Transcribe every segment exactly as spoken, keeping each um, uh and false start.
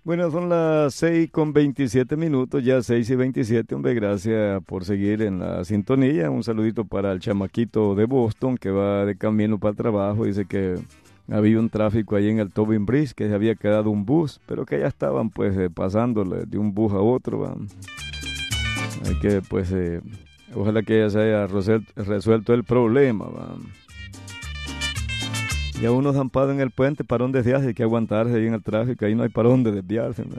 Bueno, son las seis con veintisiete minutos, ya seis y veintisiete, hombre, gracias por seguir en la sintonía. Un saludito para el chamaquito de Boston que va de camino para el trabajo. Dice que había un tráfico ahí en el Tobin Bridge, que se había quedado un bus, pero que ya estaban pues eh, pasándole de un bus a otro. ¿Va? Hay que pues, eh, ojalá que ya se haya resuelto el problema. ¿Va? Ya uno zampado en el puente, ¿para dónde se hace? Hay que aguantarse ahí en el tráfico, ahí no hay para dónde desviarse, ¿no?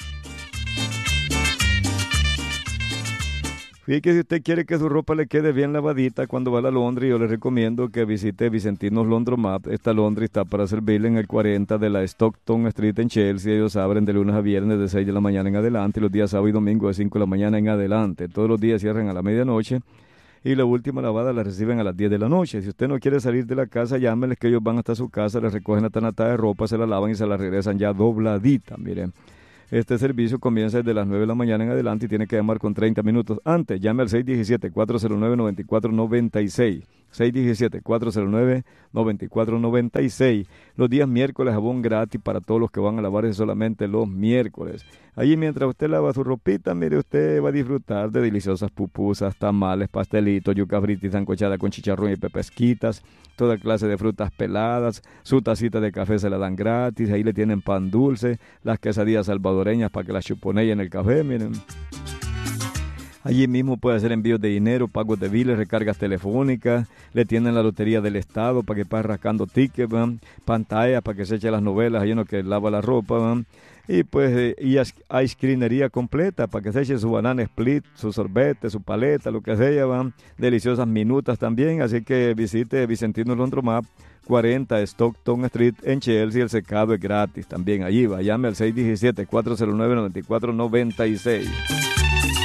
Fíjate que si usted quiere que su ropa le quede bien lavadita cuando va a la laundry, yo le recomiendo que visite Vicentinos Laundromat. Esta laundry está para servirle en el cuarenta de la Stockton Street en Chelsea. Ellos abren de lunes a viernes de seis de la mañana en adelante y los días sábado y domingo de cinco de la mañana en adelante. Todos los días cierran a la medianoche. Y la última lavada la reciben a las diez de la noche. Si usted no quiere salir de la casa, llámeles que ellos van hasta su casa, les recogen la tanata de ropa, se la lavan y se la regresan ya dobladita. Miren, este servicio comienza desde las nueve de la mañana en adelante y tiene que llamar con treinta minutos antes. Llame al seis uno siete, cuatro cero nueve, nueve cuatro nueve seis. seis uno siete, cuatro cero nueve, nueve cuatro nueve seis. Los días miércoles jabón gratis para todos los que van a lavarse solamente los miércoles. Allí mientras usted lava su ropita, mire, usted va a disfrutar de deliciosas pupusas, tamales, pastelitos, yuca frita y sancochada con chicharrón y pepesquitas, toda clase de frutas peladas, su tacita de café se la dan gratis, ahí le tienen pan dulce, las quesadillas salvadoreñas para que las chuponee en el café, miren. Allí mismo puede hacer envíos de dinero, pagos de biles, recargas telefónicas, le tienen la lotería del estado para que vaya rascando tickets, ¿van? Pantallas para que se eche las novelas, hay uno que lava la ropa, ¿van? Y pues eh, y ice creamería completa para que se eche su banana split, su sorbete, su paleta, lo que sea, ¿van? Deliciosas minutas también, así que visite Vicentino Laundromat, cuarenta Stockton Street en Chelsea, el secado es gratis también, allí va, llame al seis uno siete, cuatro cero nueve, nueve cuatro nueve seis.